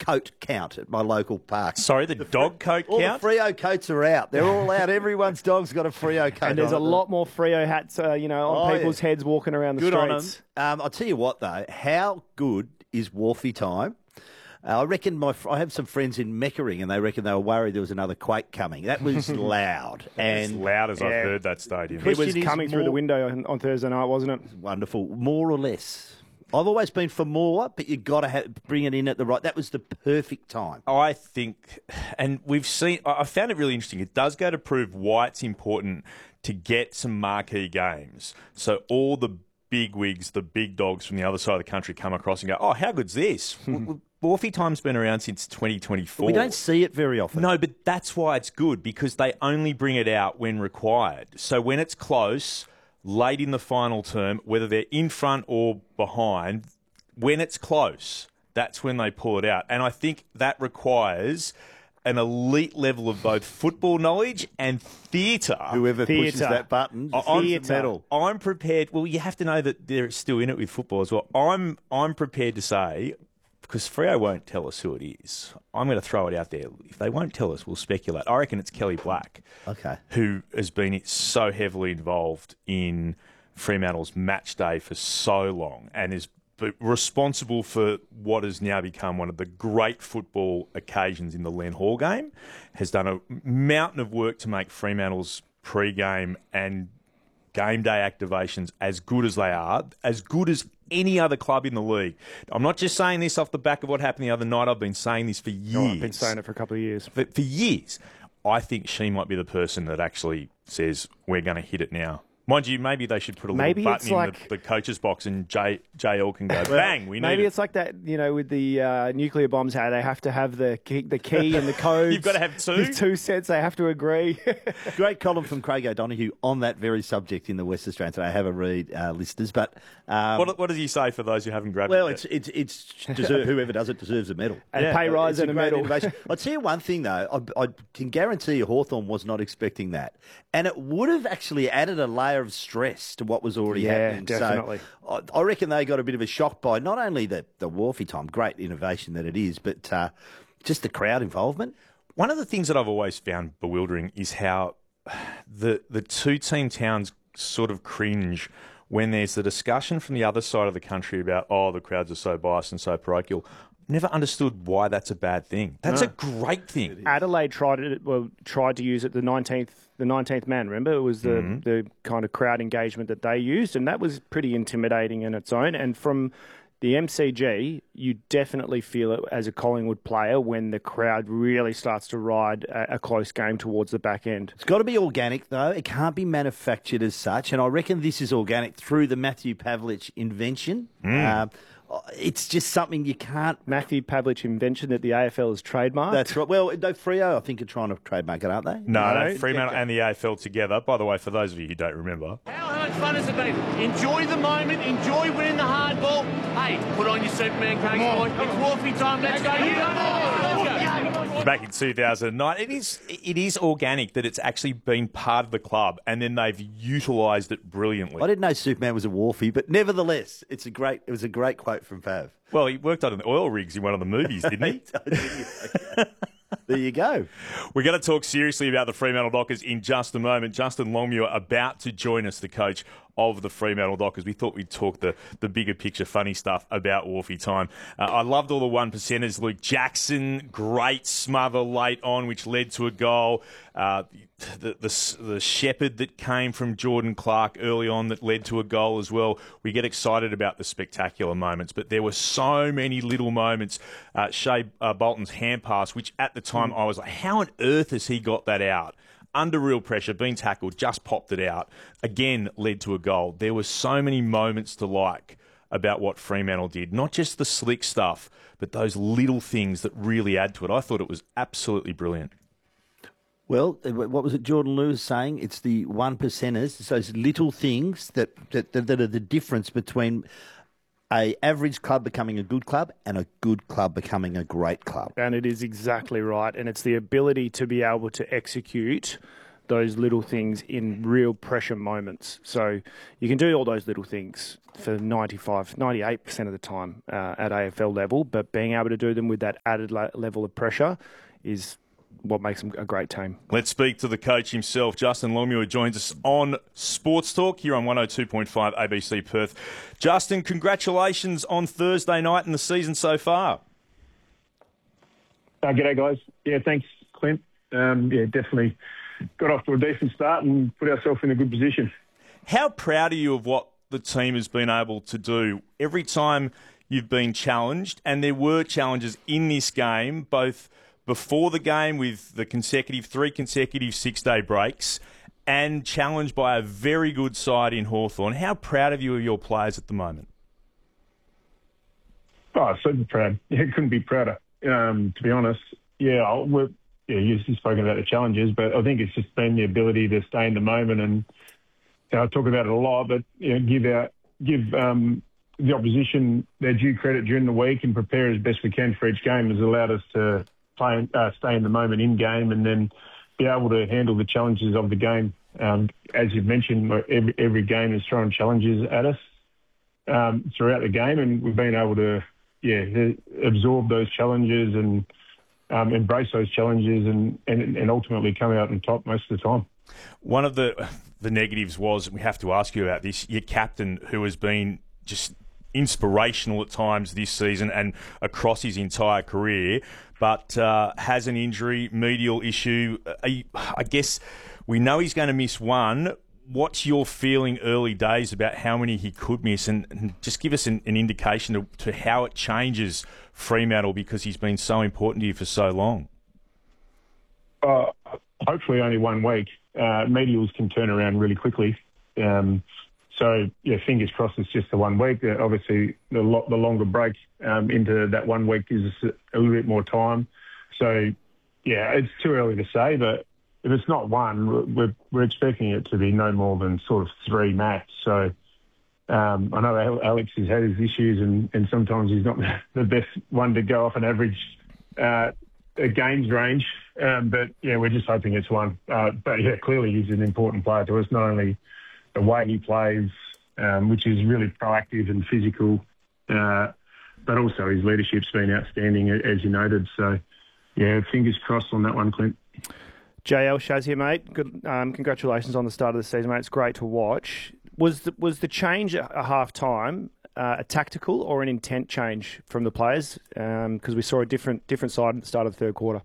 coat count at my local park. Sorry, the dog coat All count? the Freo coats are out. They're all out. Everyone's dog's got a Freo coat. And there's a lot more Freo hats, on people's heads walking around the Good on streets. I'll tell you what, though. How good is Wharfie time? I reckon I have some friends in Meckering, and they reckon they were worried there was another quake coming. That was loud. As And loud as I've heard that stadium. It was Question is coming through more- the window on Thursday night, wasn't it? wonderful. More or less. I've always been for more, but you've got to bring it in at the right... That was the perfect time. I think, and we've seen, I found it really interesting. It does go to prove why it's important to get some marquee games. So all the big wigs, the big dogs from the other side of the country come across and go, oh, how good's this? Wharfie time's been around since 2024. We don't see it very often. No, but that's why it's good, because they only bring it out when required. So when it's close, late in the final term, whether they're in front or behind, when it's close, that's when they pull it out. And I think that requires an elite level of both football knowledge and theatre. Whoever pushes Theatre. that button, Theatre. I'm prepared. Well, you have to know that they're still in it with football as well. I'm prepared to say, because Freo won't tell us who it is, I'm going to throw it out there. If they won't tell us, we'll speculate. I reckon it's Kelly Black, Okay. who has been so heavily involved in Fremantle's match day for so long and is responsible for what has now become one of the great football occasions in the Len Hall game, has done a mountain of work to make Fremantle's pre-game and game day activations as good as they are, as good as any other club in the league. I'm not just saying this off the back of what happened the other night. I've been saying this for years. Oh, I've been saying it for a couple of years. For years. I think she might be the person that actually says, we're going to hit it now. Mind you, maybe they should put a Maybe little it's button in like- the coach's box and JL can go, bang, we need Maybe it. it's like that, with the nuclear bombs, how they have to have the key and the code. You've got to have two? There's 2 sets, they have to agree. Great column from Craig O'Donoghue on that very subject in the West Australian today. Have a read, listeners. But What does he say for those who haven't grabbed well, it yet? it's whoever does it deserves a medal. And pay rise It's and a great medal. innovation. I'll tell you one thing, though. I can guarantee you Hawthorn was not expecting that. And it would have actually added a layer of stress to what was already happening. Definitely. So I reckon they got a bit of a shock by not only the Wharfie time, great innovation that it is, but just the crowd involvement. One of the things that I've always found bewildering is how the two-team towns sort of cringe when there's the discussion from the other side of the country about, the crowds are so biased and so parochial. Never understood why that's a bad thing. That's a great thing. Adelaide tried to use it the 19th man. Remember, it was the kind of crowd engagement that they used, and that was pretty intimidating in its own. And from the MCG, you definitely feel it as a Collingwood player when the crowd really starts to ride a close game towards the back end. It's got to be organic, though. It can't be manufactured as such. And I reckon this is organic through the Matthew Pavlich invention. It's just something you can't... Matthew Pavlich invention that the AFL has trademarked. That's right. Well, no, Freo, I think, are trying to trademark it, aren't they? No, Fremantle and the AFL together. By the way, for those of you who don't remember. How much fun has it been? Enjoy the moment, enjoy winning the hard ball. Hey, put on your Superman coat, boys. It's Wharfie time, let's go. Let's go. Back in 2009, it is organic that it's actually been part of the club, and then they've utilised it brilliantly. I didn't know Superman was a Wharfie, but nevertheless, it was a great quote from Pav. Well, he worked on the oil rigs in one of the movies, didn't he? There you go. We're going to talk seriously about the Fremantle Dockers in just a moment. Justin Longmuir about to join us, the coach of the Fremantle Dockers. We thought we'd talk the bigger picture, funny stuff about Wharfie time. I loved all the one percenters. Luke Jackson, great smother late on, which led to a goal. The shepherd that came from Jordan Clark early on that led to a goal as well. We get excited about the spectacular moments, but there were so many little moments. Shea Bolton's hand pass, which at the time I was like, how on earth has he got that out? Under real pressure, being tackled, just popped it out. Again, led to a goal. There were so many moments to like about what Fremantle did. Not just the slick stuff, but those little things that really add to it. I thought it was absolutely brilliant. Well, what was it Jordan Lewis saying? It's the one percenters. It's those little things that are the difference between a average club becoming a good club and a good club becoming a great club. And it is exactly right. And it's the ability to be able to execute those little things in real pressure moments. So you can do all those little things for 98% of the time at AFL level, but being able to do them with that added level of pressure is what makes them a great team. Let's speak to the coach himself. Justin Longmuir joins us on Sports Talk here on 102.5 ABC Perth. Justin, congratulations on Thursday night and the season so far. G'day, guys. Yeah, thanks, Clint. Definitely got off to a decent start and put ourselves in a good position. How proud are you of what the team has been able to do? Every time you've been challenged, and there were challenges in this game, both before the game with the three consecutive 6-day breaks, and challenged by a very good side in Hawthorn. How proud of you of your players at the moment? Oh, super proud. Yeah, couldn't be prouder, to be honest. You've spoken about the challenges, but I think it's just been the ability to stay in the moment, and I talk about it a lot, but give the opposition their due credit during the week and prepare as best we can for each game has allowed us to stay in the moment in game and then be able to handle the challenges of the game. As you've mentioned, every game is throwing challenges at us throughout the game, and we've been able to absorb those challenges and embrace those challenges and ultimately come out on top most of the time. One of the negatives was, we have to ask you about this, your captain, who has been just inspirational at times this season and across his entire career, but has an injury, medial issue. I guess we know he's going to miss one. What's your feeling early days about how many he could miss? And just give us an indication to how it changes Fremantle, because he's been so important to you for so long. Hopefully only 1 week. Medials can turn around really quickly. Fingers crossed it's just the 1 week. Obviously, the longer break into that 1 week gives us a little bit more time. So, it's too early to say, but if it's not one, we're expecting it to be no more than sort of 3 max. So I know Alex has had his issues and sometimes he's not the best one to go off an average games range. We're just hoping it's one. Clearly he's an important player to us, not only the way he plays, which is really proactive and physical, but also his leadership's been outstanding, as you noted. So, fingers crossed on that one, Clint. JL Shaz here, mate. Good. Congratulations on the start of the season, mate. It's great to watch. Was the change at half time a tactical or an intent change from the players? Because we saw a different side at the start of the third quarter.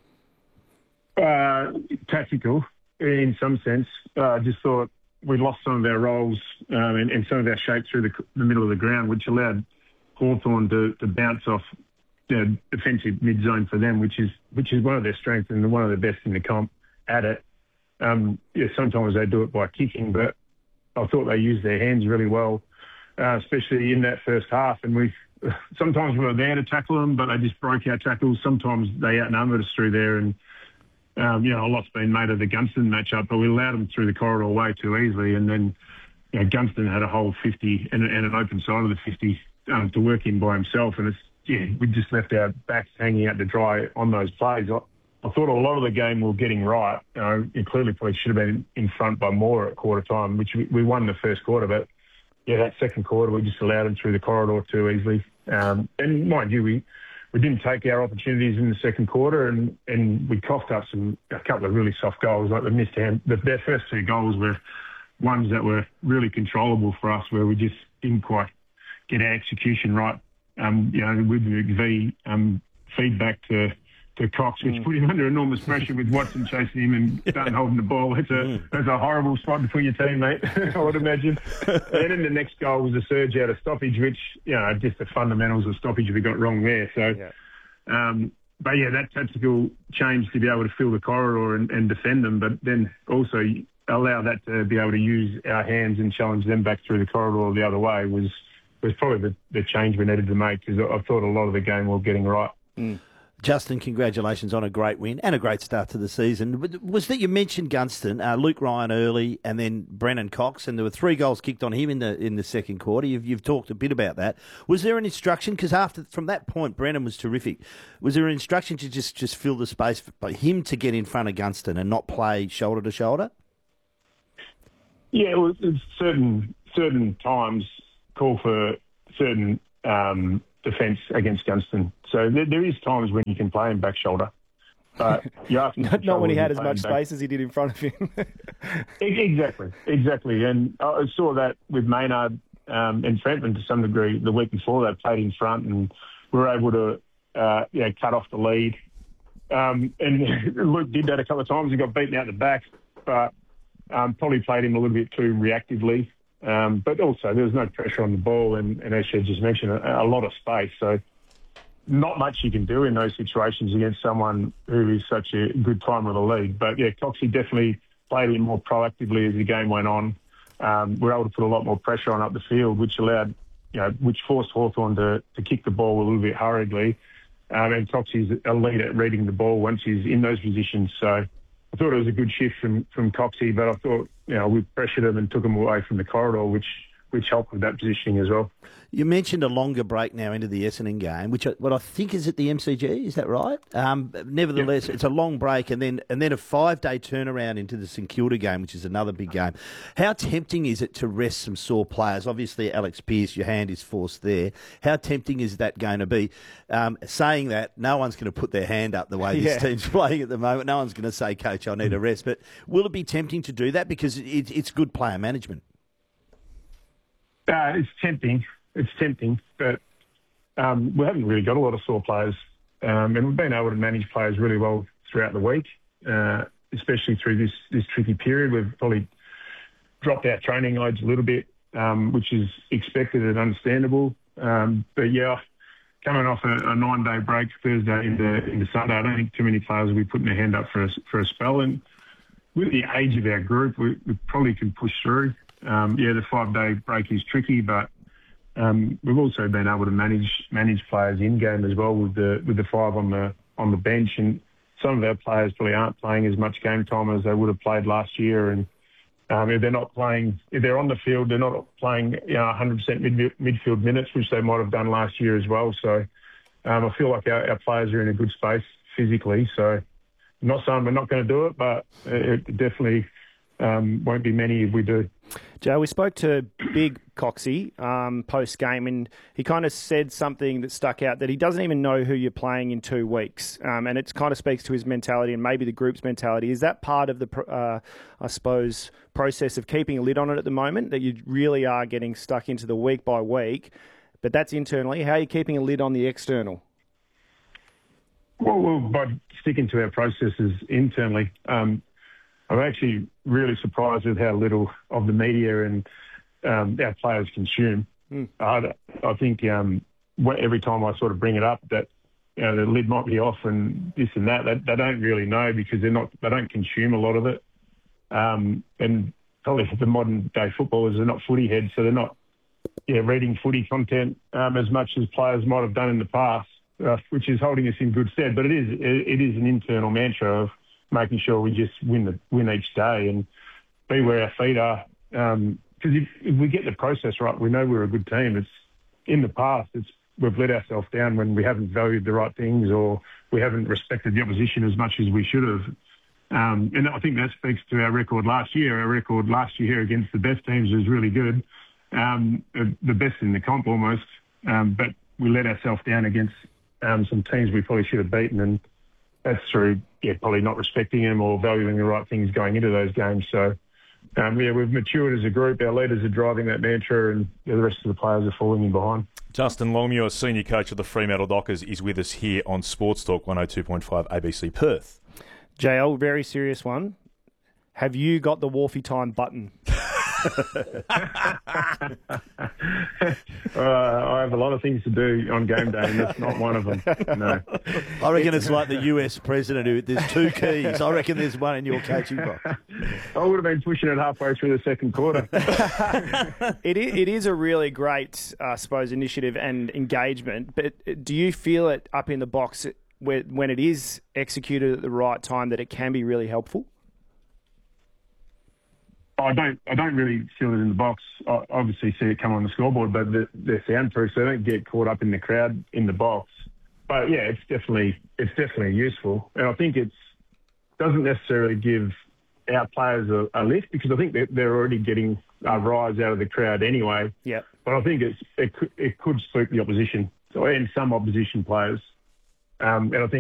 Tactical, in some sense. I just thought we lost some of our roles and some of our shape through the middle of the ground, which allowed Hawthorn to bounce off defensive mid-zone for them, which is one of their strengths and one of the best in the comp at it. Sometimes they do it by kicking, but I thought they used their hands really well, especially in that first half. And sometimes we were there to tackle them, but they just broke our tackles. Sometimes they outnumbered us through there, and a lot's been made of the Gunston matchup, but we allowed them through the corridor way too easily. And then Gunston had a whole 50 and an open side of the 50 to work in by himself, and we just left our backs hanging out to dry on those plays. I thought a lot of the game we were getting right. It clearly probably should have been in front by more at quarter time, which we won the first quarter. But, that second quarter, we just allowed them through the corridor too easily. And mind you, we didn't take our opportunities in the second quarter, and we coughed up a couple of really soft goals. Like their first 2 goals were ones that were really controllable for us, where we just didn't quite get our execution right. With the feedback to Cox, which put him under enormous pressure with Watson chasing him and Dunn holding the ball. It's a horrible spot to put your team, mate, I would imagine. And then the next goal was a surge out of stoppage, which, just the fundamentals of stoppage we got wrong there. So, that tactical change to be able to fill the corridor and defend them, but then also allow that to be able to use our hands and challenge them back through the corridor the other way was probably the change we needed to make, because I thought a lot of the game we were getting right. Justin, congratulations on a great win and a great start to the season. Was that you mentioned Gunston, Luke Ryan early, and then Brennan Cox, and there were 3 goals kicked on him in the second quarter. You've talked a bit about that. Was there an instruction? Because from that point, Brennan was terrific. Was there an instruction to just fill the space for him to get in front of Gunston and not play shoulder to shoulder? Yeah, it was certain times call for certain defence against Gunston. So there is times when you can play him back shoulder. But you have to not when he had as much space as he did in front of him. Exactly. And I saw that with Maynard and Trentman to some degree the week before. They played in front and were able to cut off the lead. And Luke did that a couple of times. He got beaten out the back, but probably played him a little bit too reactively. But also there was no pressure on the ball and as you just mentioned, a lot of space. So not much you can do in those situations against someone who is such a good timer of the league. But yeah, Coxie definitely played him more proactively as the game went on. We were able to put a lot more pressure on up the field, which which forced Hawthorn to kick the ball a little bit hurriedly. And Coxie's a lead at reading the ball once he's in those positions. So I thought it was a good shift from Coxie, but I thought, we pressured him and took him away from the corridor, which helped with that positioning as well. You mentioned a longer break now into the Essendon game, which what I think is at the MCG. Is that right? Nevertheless, It's a long break and then a 5-day turnaround into the St Kilda game, which is another big game. How tempting is it to rest some sore players? Obviously, Alex Pearce, your hand is forced there. How tempting is that going to be? Saying that, no one's going to put their hand up the way this team's playing at the moment. No one's going to say, Coach, I need a rest. But will it be tempting to do that? Because it's good player management. It's tempting. But we haven't really got a lot of sore players. And we've been able to manage players really well throughout the week, especially through this tricky period. We've probably dropped our training loads a little bit, which is expected and understandable. But yeah, coming off a 9-day break Thursday into Sunday, I don't think too many players will be putting their hand up for a spell. And with the age of our group, we probably can push through. The 5-day break is tricky, but we've also been able to manage players in game as well with the 5 on the bench, and some of our players probably aren't playing as much game time as they would have played last year. And if they're not playing, if they're on the field, they're not playing 100% midfield minutes, which they might have done last year as well. So I feel like our players are in a good space physically. So I'm not saying we're not going to do it, but it definitely won't be many if we do. Joe, we spoke to Big Coxie post-game, and he kind of said something that stuck out, that he doesn't even know who you're playing in 2 weeks. And it kind of speaks to his mentality and maybe the group's mentality. Is that part of the, process of keeping a lid on it at the moment, that you really are getting stuck into the week by week? But that's internally. How are you keeping a lid on the external? Well, by sticking to our processes internally. I'm actually really surprised with how little of the media and our players consume. I think every time I sort of bring it up that the lid might be off and this and that, they don't really know because they don't consume a lot of it. And probably the modern day footballers are not footy heads, so they're not reading footy content as much as players might have done in the past, which is holding us in good stead. But it is an internal mantra of making sure we just win each day and be where our feet are. Because if we get the process right, we know we're a good team. It's in the past, we've let ourselves down when we haven't valued the right things or we haven't respected the opposition as much as we should have. And I think that speaks to our record last year. Our record last year against the best teams was really good, the best in the comp almost. But we let ourselves down against some teams we probably should have beaten, and that's through probably not respecting them or valuing the right things going into those games. So, we've matured as a group. Our leaders are driving that mantra, and the rest of the players are falling in behind. Justin Longmuir, Senior Coach of the Fremantle Dockers, is with us here on Sports Talk 102.5 ABC Perth. JL, very serious one. Have you got the Wharfie time button? I have a lot of things to do on game day, and that's not one of them. No. I reckon it's like the US president who there's 2 keys. I reckon there's one in your coaching box. I would have been pushing it halfway through the second quarter. It is a really great, I suppose, initiative and engagement. But do you feel it up in the box when it is executed at the right time, that it can be really helpful? I don't really feel it in the box. I obviously see it come on the scoreboard, but they're soundproof, so they don't get caught up in the crowd in the box. But yeah, it's definitely useful, and I think it doesn't necessarily give our players a lift, because I think they're already getting a rise out of the crowd anyway. Yeah. But I think it could spook the opposition, and some opposition players, and I think.